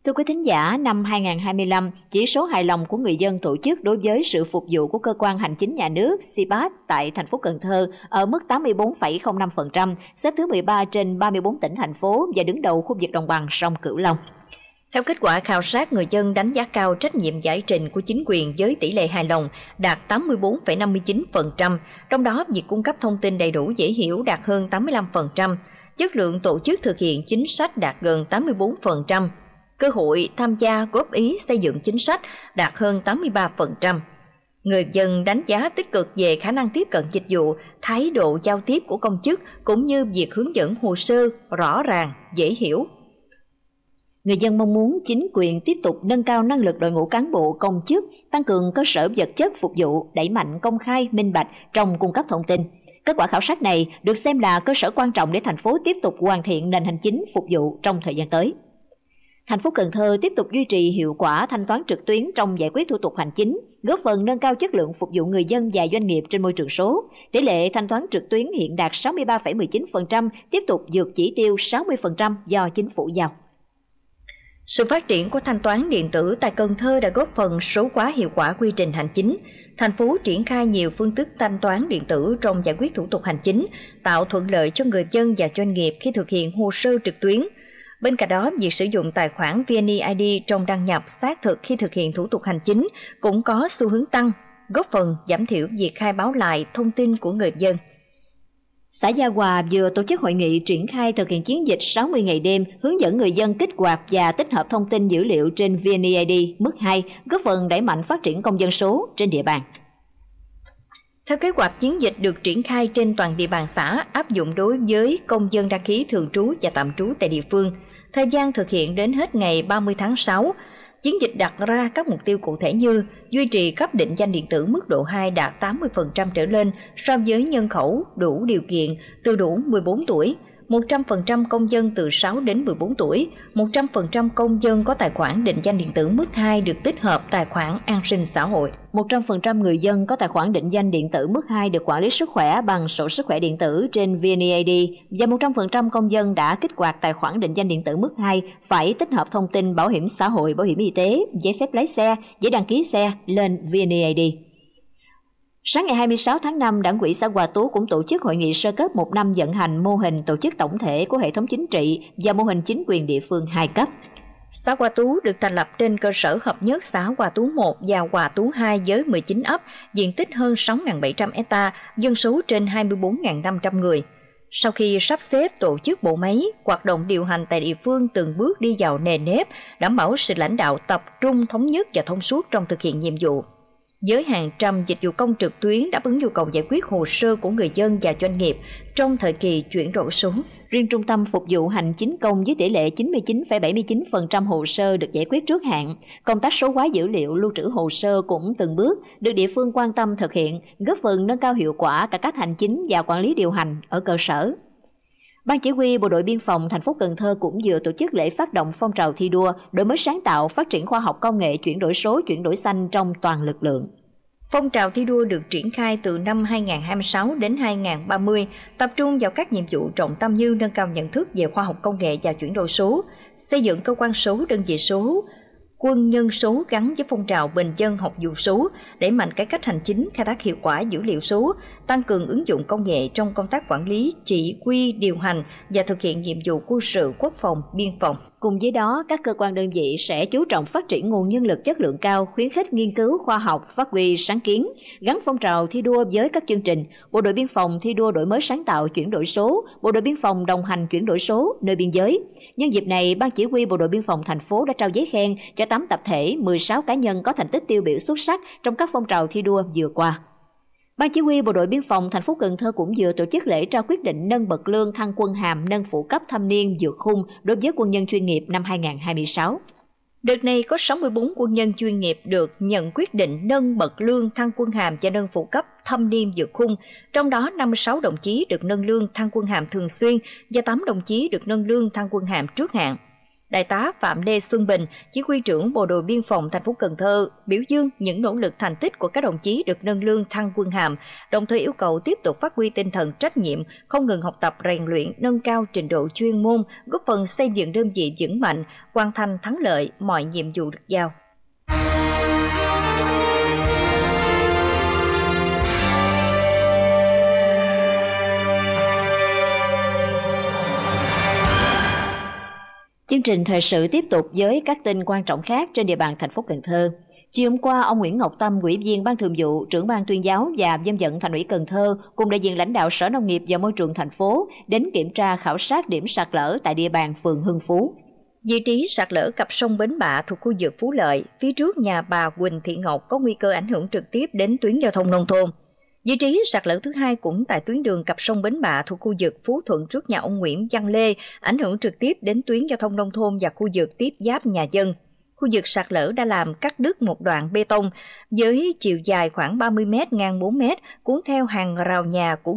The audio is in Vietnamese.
Thưa quý thính giả, năm 2025, chỉ số hài lòng của người dân tổ chức đối với sự phục vụ của cơ quan hành chính nhà nước CPAT tại thành phố Cần Thơ ở mức 84,05%, xếp thứ 13 trên 34 tỉnh thành phố và đứng đầu khu vực đồng bằng sông Cửu Long. Theo kết quả khảo sát, người dân đánh giá cao trách nhiệm giải trình của chính quyền với tỷ lệ hài lòng đạt 84,59%, trong đó việc cung cấp thông tin đầy đủ dễ hiểu đạt hơn 85%, chất lượng tổ chức thực hiện chính sách đạt gần 84%, cơ hội tham gia góp ý xây dựng chính sách đạt hơn 83%. Người dân đánh giá tích cực về khả năng tiếp cận dịch vụ, thái độ giao tiếp của công chức cũng như việc hướng dẫn hồ sơ rõ ràng, dễ hiểu. Người dân mong muốn chính quyền tiếp tục nâng cao năng lực đội ngũ cán bộ công chức, tăng cường cơ sở vật chất phục vụ, đẩy mạnh công khai, minh bạch trong cung cấp thông tin. Kết quả khảo sát này được xem là cơ sở quan trọng để thành phố tiếp tục hoàn thiện nền hành chính phục vụ trong thời gian tới. Thành phố Cần Thơ tiếp tục duy trì hiệu quả thanh toán trực tuyến trong giải quyết thủ tục hành chính, góp phần nâng cao chất lượng phục vụ người dân và doanh nghiệp trên môi trường số. Tỷ lệ thanh toán trực tuyến hiện đạt 63,19%, tiếp tục vượt chỉ tiêu 60% do chính phủ giao. Sự phát triển của thanh toán điện tử tại Cần Thơ đã góp phần số hóa hiệu quả quy trình hành chính. Thành phố triển khai nhiều phương thức thanh toán điện tử trong giải quyết thủ tục hành chính, tạo thuận lợi cho người dân và doanh nghiệp khi thực hiện hồ sơ trực tuyến. Bên cạnh đó, việc sử dụng tài khoản VNeID trong đăng nhập xác thực khi thực hiện thủ tục hành chính cũng có xu hướng tăng, góp phần giảm thiểu việc khai báo lại thông tin của người dân. Xã Gia Hòa vừa tổ chức hội nghị triển khai thực hiện chiến dịch 60 ngày đêm, hướng dẫn người dân kích hoạt và tích hợp thông tin dữ liệu trên VNeID mức 2, góp phần đẩy mạnh phát triển công dân số trên địa bàn. Theo kế hoạch, chiến dịch được triển khai trên toàn địa bàn xã, áp dụng đối với công dân đăng ký thường trú và tạm trú tại địa phương. Thời gian thực hiện đến hết ngày 30 tháng 6. Chiến dịch đặt ra các mục tiêu cụ thể như duy trì cấp định danh điện tử mức độ 2 đạt 80% trở lên so với nhân khẩu đủ điều kiện từ đủ 14 tuổi, 100% công dân từ 6 đến 14 tuổi, 100% công dân có tài khoản định danh điện tử mức 2 được tích hợp tài khoản an sinh xã hội. 100% người dân có tài khoản định danh điện tử mức 2 được quản lý sức khỏe bằng sổ sức khỏe điện tử trên VNeID và 100% công dân đã kích hoạt tài khoản định danh điện tử mức 2 phải tích hợp thông tin bảo hiểm xã hội, bảo hiểm y tế, giấy phép lái xe, giấy đăng ký xe lên VNeID. Sáng ngày 26 tháng 5, Đảng ủy xã Hòa Tú cũng tổ chức hội nghị sơ kết 1 năm vận hành mô hình tổ chức tổng thể của hệ thống chính trị và mô hình chính quyền địa phương 2 cấp. Xã Hòa Tú được thành lập trên cơ sở hợp nhất xã Hòa Tú 1 và Hòa Tú 2 với 19 ấp, diện tích hơn 6.700 hectare, dân số trên 24.500 người. Sau khi sắp xếp tổ chức bộ máy, hoạt động điều hành tại địa phương từng bước đi vào nề nếp, đảm bảo sự lãnh đạo tập trung, thống nhất và thông suốt trong thực hiện nhiệm vụ. Với hàng trăm dịch vụ công trực tuyến đáp ứng nhu cầu giải quyết hồ sơ của người dân và doanh nghiệp trong thời kỳ chuyển đổi số. Riêng Trung tâm Phục vụ Hành chính công với tỷ lệ 99,79% hồ sơ được giải quyết trước hạn. Công tác số hóa dữ liệu lưu trữ hồ sơ cũng từng bước được địa phương quan tâm thực hiện, góp phần nâng cao hiệu quả cải cách hành chính và quản lý điều hành ở cơ sở. Ban Chỉ huy Bộ đội Biên phòng thành phố Cần Thơ cũng vừa tổ chức lễ phát động phong trào thi đua, đổi mới sáng tạo, phát triển khoa học công nghệ, chuyển đổi số, chuyển đổi xanh trong toàn lực lượng. Phong trào thi đua được triển khai từ năm 2026 đến 2030, tập trung vào các nhiệm vụ trọng tâm như nâng cao nhận thức về khoa học công nghệ và chuyển đổi số, xây dựng cơ quan số, đơn vị số, quân nhân số gắn với phong trào bình dân học vụ số, đẩy mạnh cải cách hành chính, khai thác hiệu quả dữ liệu số, tăng cường ứng dụng công nghệ trong công tác quản lý, chỉ huy, điều hành và thực hiện nhiệm vụ quân sự, quốc phòng, biên phòng. Cùng với đó, các cơ quan đơn vị sẽ chú trọng phát triển nguồn nhân lực chất lượng cao, khuyến khích nghiên cứu khoa học, phát huy sáng kiến, gắn phong trào thi đua với các chương trình Bộ đội Biên phòng thi đua đổi mới sáng tạo chuyển đổi số, Bộ đội Biên phòng đồng hành chuyển đổi số nơi biên giới. Nhân dịp này, Ban Chỉ huy Bộ đội Biên phòng thành phố đã trao giấy khen cho 8 tập thể, 16 cá nhân có thành tích tiêu biểu xuất sắc trong các phong trào thi đua vừa qua. Ban Chỉ huy Bộ đội Biên phòng thành phố Cần Thơ cũng vừa tổ chức lễ trao quyết định nâng bậc lương thăng quân hàm, nâng phụ cấp thâm niên vượt khung đối với quân nhân chuyên nghiệp năm 2026. Đợt này có 64 quân nhân chuyên nghiệp được nhận quyết định nâng bậc lương thăng quân hàm và nâng phụ cấp thâm niên vượt khung, trong đó 56 đồng chí được nâng lương thăng quân hàm thường xuyên và 8 đồng chí được nâng lương thăng quân hàm trước hạn. Đại tá Phạm Lê Xuân Bình, Chỉ huy trưởng Bộ đội Biên phòng thành phố Cần Thơ, biểu dương những nỗ lực thành tích của các đồng chí được nâng lương thăng quân hàm, đồng thời yêu cầu tiếp tục phát huy tinh thần trách nhiệm, không ngừng học tập rèn luyện, nâng cao trình độ chuyên môn, góp phần xây dựng đơn vị vững mạnh, hoàn thành thắng lợi mọi nhiệm vụ được giao. Chương trình thời sự tiếp tục với các tin quan trọng khác trên địa bàn thành phố Cần Thơ. Chiều hôm qua, ông Nguyễn Ngọc Tâm, Ủy viên Ban Thường vụ, Trưởng ban Tuyên giáo và Dân vận Thành ủy Cần Thơ cùng đại diện lãnh đạo Sở Nông nghiệp và Môi trường thành phố đến kiểm tra khảo sát điểm sạt lở tại địa bàn phường Hưng Phú. Vị trí sạt lở cặp sông Bến Bạ thuộc khu vực Phú Lợi, phía trước nhà bà Quỳnh Thị Ngọc có nguy cơ ảnh hưởng trực tiếp đến tuyến giao thông nông thôn. Vị trí sạt lở thứ hai cũng tại tuyến đường cặp sông Bến Bạ thuộc khu vực Phú Thuận trước nhà ông Nguyễn Văn Lê, ảnh hưởng trực tiếp đến tuyến giao thông nông thôn và khu vực tiếp giáp nhà dân. Khu vực sạt lở đã làm cắt đứt một đoạn bê tông với chiều dài khoảng 30 m ngang 4 m, cuốn theo hàng rào nhà của